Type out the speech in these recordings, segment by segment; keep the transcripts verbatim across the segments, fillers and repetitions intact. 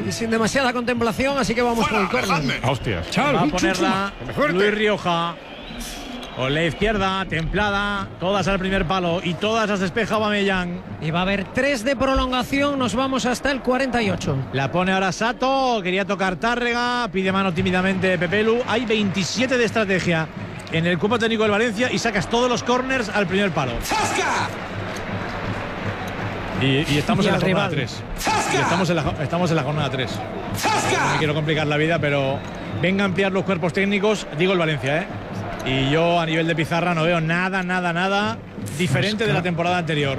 y sin demasiada contemplación, así que vamos con el córner. Hostias. Va a ponerla Luis Rioja. Con la izquierda, templada, todas al primer palo y todas las despeja Aubameyang. Y va a haber tres de prolongación, nos vamos hasta el cuarenta y ocho. La pone ahora Sato, quería tocar Tárrega, pide mano tímidamente Pepelu. Hay veintisiete de estrategia en el cuerpo técnico del Valencia y sacas todos los corners al primer palo. Y, y estamos y en la jornada tres. Y estamos en la, estamos en la jornada tres. No me quiero complicar la vida, pero venga a ampliar los cuerpos técnicos, digo el Valencia, ¿eh? Y yo a nivel de pizarra no veo nada, nada, nada diferente de la temporada anterior.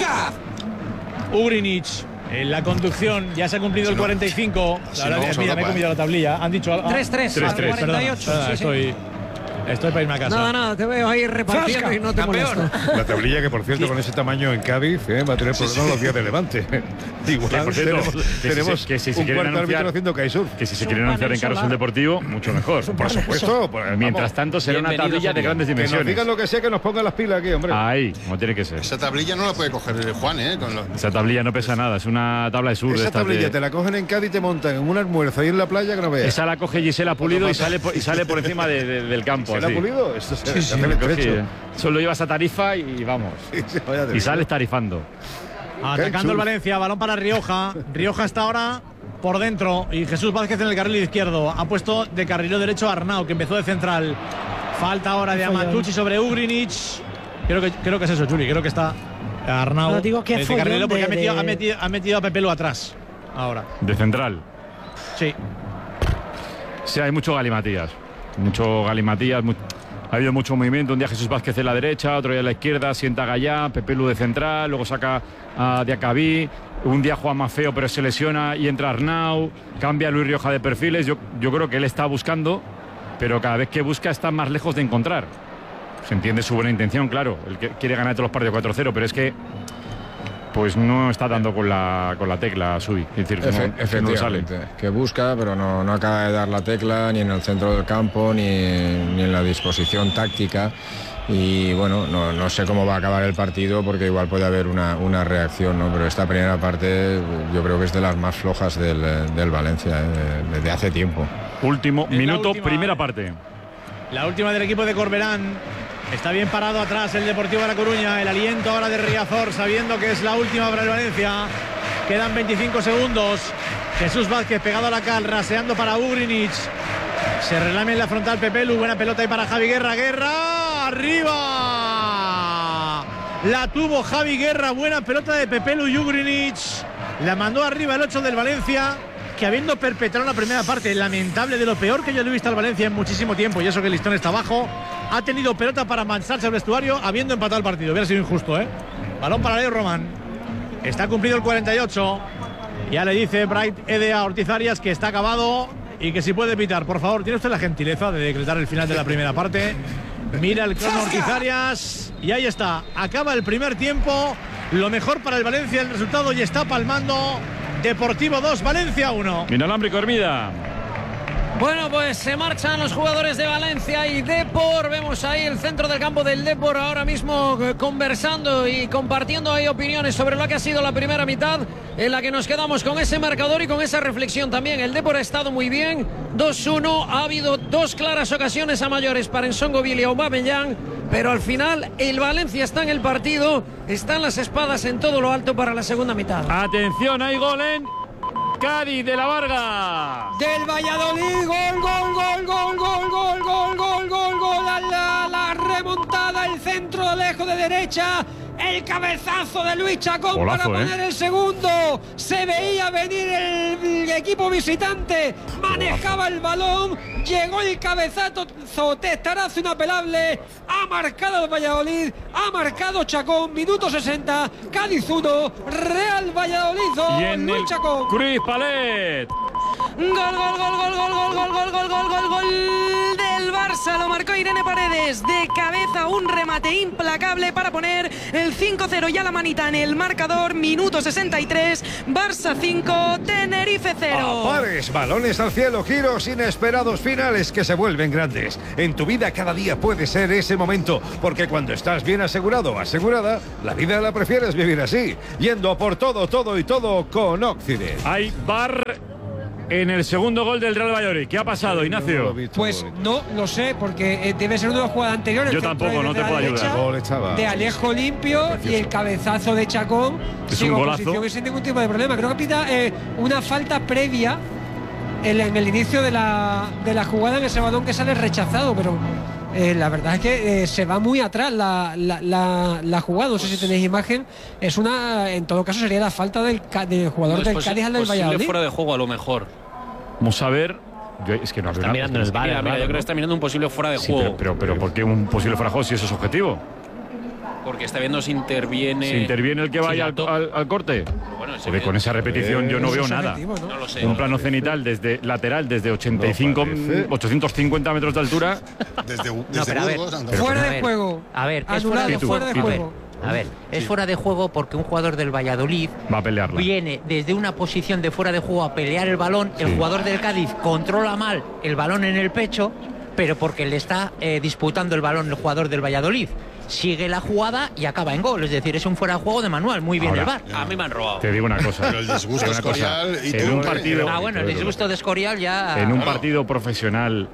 Ugrinic en la conducción, ya se ha cumplido el cuarenta y cinco. La verdad es que mira, me he comido la tablilla. Han dicho tres tres, al cuarenta y ocho. Perdona, sí, estoy, sí. estoy para irme a casa. Nada, nada, te veo ahí repartiendo Frasca, y no te campeón. molesto. La tablilla que, por cierto, sí. con ese tamaño en Cádiz, ¿eh? va a tener problemas sí, sí. los días de Levante. Igual que, por cierto, tenemos, que tenemos si, que si un se cuarto árbitro haciendo kitesurf. Que si se quieren anunciar en Carrusel Deportivo, mucho mejor. Por supuesto. Pues, mientras tanto, será una tablilla de grandes dimensiones. Que nos digan lo que sea, que nos pongan las pilas aquí, hombre. Ahí, como tiene que ser. Esa tablilla no la puede coger Juan, ¿eh? Con los... Esa tablilla no pesa nada, es una tabla de sur. Esa tablilla de... te la cogen en Cádiz y te montan en un almuerzo ahí en la playa que no veas. Esa la coge Gisela Pulido y sale, por, y sale por encima de, de, del campo. ¿Gisela Pulido? Esto se, sí, se sí, hace sí, Solo llevas a Tarifa y vamos. Sí, sí, y sales tarifando. Atacando el Valencia, balón para Rioja. Rioja está ahora por dentro y Jesús Vázquez en el carril izquierdo. Ha puesto de carrilero derecho a Arnau, que empezó de central. Falta ahora de Amatucci sobre Ugrinic. Creo que, creo que es eso, Chuli. Creo que está Arnau no, digo que de carrilero porque de, ha, metido, de... ha, metido, ha metido a Pepelu atrás. Ahora. De central. Sí. Sí, hay mucho galimatías. Mucho galimatías. Mucho... Ha habido mucho movimiento, un día Jesús Vázquez en la derecha, otro día en la izquierda, sienta a Gallá, Pepelu de central, luego saca a Diacabí, un día juega más feo pero se lesiona y entra Arnau, cambia a Luis Rioja de perfiles, yo, yo creo que él está buscando, pero cada vez que busca está más lejos de encontrar. Se entiende su buena intención, claro, él que quiere ganar todos los partidos cuatro cero, pero es que pues no está dando con la, con la tecla Subi, es decir, Efe, no, efectivamente, no sale. Que busca, pero no, no acaba de dar la tecla ni en el centro del campo, ni, ni en la disposición táctica. Y bueno, no, no sé cómo va a acabar el partido porque igual puede haber una, una reacción, ¿no? Pero esta primera parte yo creo que es de las más flojas del, del Valencia, ¿eh? desde hace tiempo. Último es minuto, última, primera parte. La última del equipo de Corberán. Está bien parado atrás el Deportivo de La Coruña. El aliento ahora de Riazor, sabiendo que es la última para el Valencia. Quedan veinticinco segundos. Jesús Vázquez pegado a la cal, raseando para Ugrinic. Se relame en la frontal Pepelu. Buena pelota ahí para Javi Guerra. Guerra, arriba. La tuvo Javi Guerra. Buena pelota de Pepelu y Ugrinic. La mandó arriba el ocho del Valencia, que habiendo perpetrado la primera parte lamentable, de lo peor que yo le he visto al Valencia en muchísimo tiempo, y eso que el listón está abajo, ha tenido pelota para mancharse el vestuario habiendo empatado el partido. Hubiera sido injusto, ¿eh? Balón para Leo Román. Está cumplido el cuarenta y ocho. Ya le dice Bright Ede a Ortiz Arias que está acabado y que si puede pitar. Por favor, tiene usted la gentileza de decretar el final de la primera parte. Mira el crono Ortiz Arias y ahí está. Acaba el primer tiempo. Lo mejor para el Valencia el resultado, y está palmando Deportivo dos, Valencia uno. Inalámbrico Hermida. Bueno, pues se marchan los jugadores de Valencia y Depor. Vemos ahí el centro del campo del Depor ahora mismo conversando y compartiendo ahí opiniones sobre lo que ha sido la primera mitad, en la que nos quedamos con ese marcador y con esa reflexión también. El Depor ha estado muy bien, dos uno. Ha habido dos claras ocasiones a mayores para Nsongobil y Aubameyang, pero al final el Valencia está en el partido, están las espadas en todo lo alto para la segunda mitad. Atención, hay gol en Cádiz de la Varga. Del Valladolid, gol, gol, gol, gol, gol, gol, gol, gol, gol, gol, la, la, la remontada, el centro lejos de derecha, el cabezazo de Luis Chacón. Golazo, para poner eh. el segundo. Se veía venir el, el equipo visitante, manejaba el balón, llegó el cabezazo, testarazo inapelable, ha marcado el Valladolid, ha marcado Chacón, minuto sesenta, Cádiz uno, Real Valladolid dos, Luis Chacón. Cruz Palet. Gol, gol, gol, gol, gol, gol, gol, gol, gol, gol, gol, gol del Barça. Lo marcó Irene Paredes de cabeza, un remate implacable para poner el cinco cero ya la manita en el marcador. Minuto sesenta y tres, Barça cinco, Tenerife cero. Pares, balones al cielo, giros inesperados, finales que se vuelven grandes. En tu vida cada día puede ser ese momento, porque cuando estás bien asegurado o asegurada, la vida la prefieres vivir así, yendo por todo, todo y todo con Occident. Hay bar en el segundo gol del Real Valladolid. ¿Qué ha pasado, Ignacio? Pues no lo sé, porque eh, debe ser una de las jugadas anteriores. Yo tampoco, no te puedo ayudar. De Alejo limpio y el cabezazo de Chacón. Es un golazo. Y sin ningún tipo de problema. Creo que pita eh, una falta previa en, en el inicio de la, de la jugada en ese balón que sale rechazado, pero eh, la verdad es que eh, se va muy atrás la, la, la, la jugada. No sé si tenéis imagen. Es una, en todo caso, sería la falta del, del jugador no, del posi Cádiz al del Valladolid. Fuera de juego, a lo mejor. Vamos a ver. Yo, es que no está mirando el VAR. Mira, mira, yo creo que está mirando un posible fuera de sí, juego. Pero, pero, pero ¿por qué un posible fuera de juego si eso es objetivo? Porque está viendo si interviene. Si interviene el que vaya al, al, al corte. Bueno, Joder, con esa repetición eh, yo no veo nada. ¿no? No lo sé. Un plano cenital desde lateral, desde ochenta y cinco, no ochocientos cincuenta metros de altura. Desde, desde no, pero Burgos, a ver, pero, fuera de juego. A ver, es fuera de, tú, fuera de juego. A ver, es sí. fuera de juego porque un jugador del Valladolid va a pelearla. Viene desde una posición de fuera de juego a pelear el balón. Sí. El jugador del Cádiz controla mal el balón en el pecho, pero porque le está eh, disputando el balón el jugador del Valladolid. Sigue la jugada y acaba en gol. Es decir, es un fuera de juego de manual. Muy bien. Ahora, el VAR. Ya. A mí me han robado. Te digo una cosa. Pero el disgusto de Escorial y en un partido. Ah, bueno, el disgusto de Escorial ya. En un partido profesional.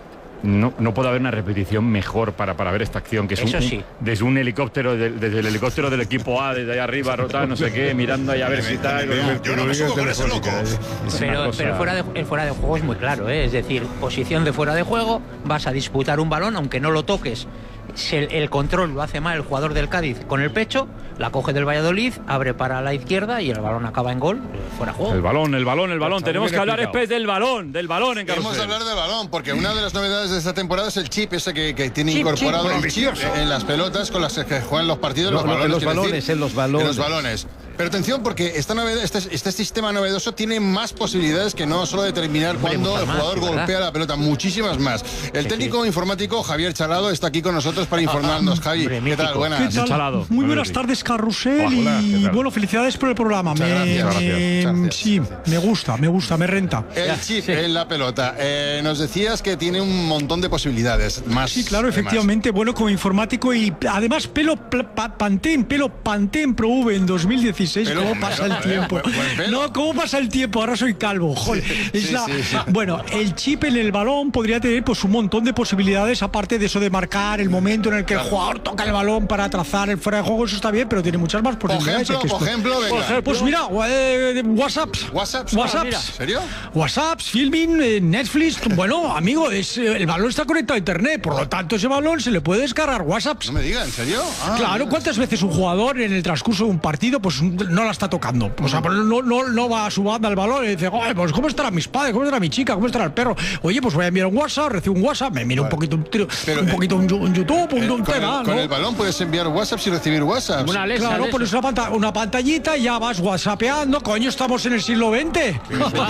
No, no puede haber una repetición mejor para, para ver esta acción, que es Eso un, sí. desde un helicóptero, de, desde el helicóptero del equipo A, desde ahí arriba, rotar, no sé qué, mirando ahí a ver si tal. Yo no me subo con ese loco. Pero, pero fuera de, el fuera de juego es muy claro, ¿eh? Es decir, posición de fuera de juego, vas a disputar un balón, aunque no lo toques. El, el control lo hace mal el jugador del Cádiz con el pecho, la coge del Valladolid, abre para la izquierda y el balón acaba en gol, fuera de juego. El balón, el balón, el balón. Tenemos que hablar después del balón, del balón en Carrusel. Queremos hablar del balón, porque una de las novedades de esta temporada es el chip ese que, que tiene chip, incorporado chip, el chip en las pelotas con las que juegan los partidos, no, los balones. En los balones, decir, en los balones. En los balones. Pero atención, porque esta novedad, este, este sistema novedoso tiene más posibilidades que no solo determinar cuándo el jugador más, golpea la pelota, muchísimas más. El sí, técnico sí. informático Javier Chalado está aquí con nosotros para informarnos. Javi, Hombre, ¿qué tal? Buenas. ¿Qué tal? Chalado. Muy buenas tardes, Carrusel. Hola, y bueno, felicidades por el programa. Muchas me, gracias. me, Gracias. Gracias. Sí, me gusta, me gusta, me renta. El chip sí. en la pelota. Eh, nos decías que tiene un montón de posibilidades. Más. Sí, claro, efectivamente. Más. Bueno, como informático y además pelo pa, Pantene, pelo Pantene Pro V en dos mil dieciséis. Pelo, ¿Cómo pasa el tiempo? Eh, buen, buen no, ¿cómo pasa el tiempo? Ahora soy calvo. Joder. Sí, es sí, la... sí, sí. Bueno, el chip en el balón podría tener pues un montón de posibilidades, aparte de eso de marcar el momento en el que el jugador toca el balón para trazar el fuera de juego, eso está bien, pero tiene muchas más posibilidades. Por ejemplo, por ejemplo, venga. Por ejemplo, pues mira, eh, WhatsApps. WhatsApps. WhatsApps. ¿En serio? WhatsApps, filming, eh, Netflix. Bueno, amigo, es, eh, el balón está conectado a internet, por lo tanto ese balón se le puede descargar WhatsApps. No me digas, ¿en serio? Ah, claro, mira. ¿Cuántas veces un jugador en el transcurso de un partido pues no la está tocando? O sea, no, no, no va a su banda al balón y dice, pues ¿cómo estará mis padres? ¿Cómo estará mi chica? ¿Cómo estará el perro? Oye, pues voy a enviar un WhatsApp, recibo un WhatsApp, me miro vale. un poquito un, tiro, Pero, un poquito un, un YouTube, un, eh, un con tema, el, ¿no? Con el balón puedes enviar WhatsApp y recibir WhatsApp. Una Alexa, claro, Alexa. pones una, panta una pantallita y ya vas whatsappeando. Coño, estamos en el siglo veinte.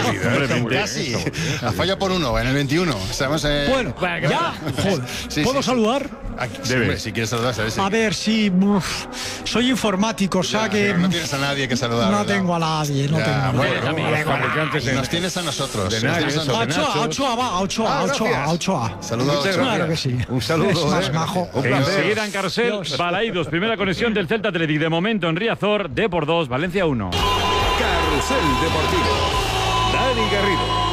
Casi. La falla por uno, en el veintiuno. Estamos, eh... Bueno, ya. Joder. Sí, ¿Puedo sí, saludar? Aquí, hombre, si quieres saludar, ¿sabes? A ver, sí. Uf, soy informático, o sea ya, que. No tienes a nadie que saludar. No ¿verdad? tengo a nadie, no ya, tengo a bueno, nadie. bueno, bueno, bueno, nos tienes a nosotros. De nadie, eso, a Ochoa, a Ochoa, va, a Ochoa, a Ochoa, a Ochoa. Saludos a Ochoa. Claro que sí. Un saludo. Es más eh. majo. Un placer. Enseguida en Carrusel, Balaidos, primera conexión del Celta Athletic. De momento en Riazor, D por dos, Valencia uno. Carrusel Deportivo. Dani Garrido.